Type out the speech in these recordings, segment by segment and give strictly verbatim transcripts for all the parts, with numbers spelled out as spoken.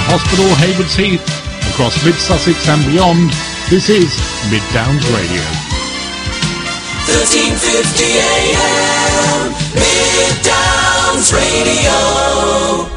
Hospital, Haywards Heath, across Mid-Sussex and beyond, this is Mid Downs Radio. thirteen fifty A M, Mid Downs Radio.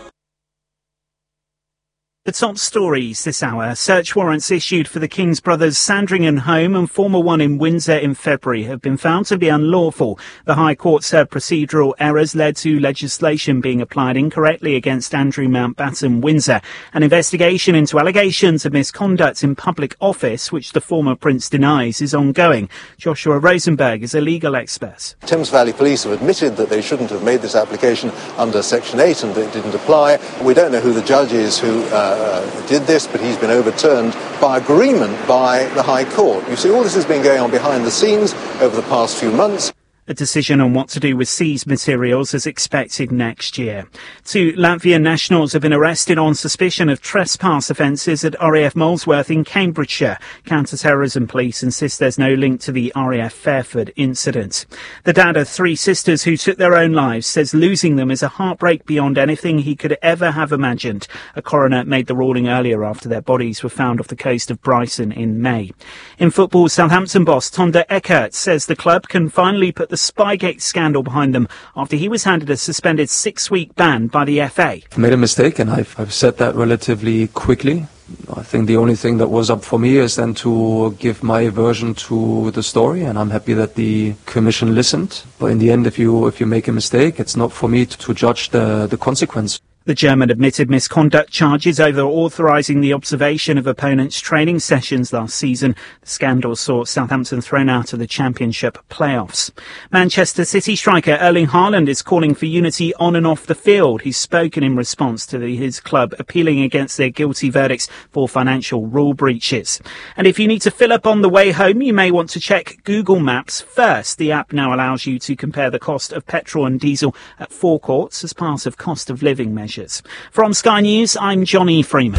The top stories this hour. Search warrants issued for the King's Brothers Sandringham home and former one in Windsor in February have been found to be unlawful. The High Court said procedural errors led to legislation being applied incorrectly against Andrew Mountbatten, Windsor. An investigation into allegations of misconduct in public office, which the former prince denies, is ongoing. Joshua Rosenberg is a legal expert. Thames Valley Police have admitted that they shouldn't have made this application under Section eight and that it didn't apply. We don't know who the judge is who uh, Uh, did this, but he's been overturned by agreement by the High Court. You see, all this has been going on behind the scenes over the past few months. A decision on what to do with seized materials is expected next year. Two Latvian nationals have been arrested on suspicion of trespass offences at R A F Molesworth in Cambridgeshire. Counter-terrorism police insist there's no link to the R A F Fairford incident. The dad of three sisters who took their own lives says losing them is a heartbreak beyond anything he could ever have imagined. A coroner made the ruling earlier after their bodies were found off the coast of Brighton in May. In football, Southampton boss Tonda Eckert says the club can finally put the Spygate scandal behind them after he was handed a suspended six-week ban by the F A. I made a mistake, and I've, I've said that relatively quickly. I think the only thing that was up for me is then to give my version to the story, and I'm happy that the commission listened. But in the end, if you if you make a mistake, it's not for me to, to judge the, the consequence. The German admitted misconduct charges over authorising the observation of opponents' training sessions last season. The scandal saw Southampton thrown out of the Championship playoffs. Manchester City striker Erling Haaland is calling for unity on and off the field. He's spoken in response to the, his club appealing against their guilty verdicts for financial rule breaches. And if you need to fill up on the way home, you may want to check Google Maps first. The app now allows you to compare the cost of petrol and diesel at forecourts as part of cost of living measures. From Sky News, I'm Johnny Freeman.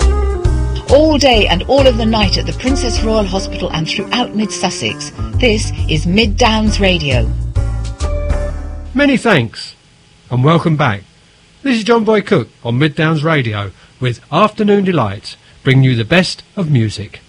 All day and all of the night at the Princess Royal Hospital and throughout Mid-Sussex, this is Mid Downs Radio. Many thanks and welcome back. This is John Boy Cook on Mid Downs Radio with Afternoon Delight, bringing you the best of music.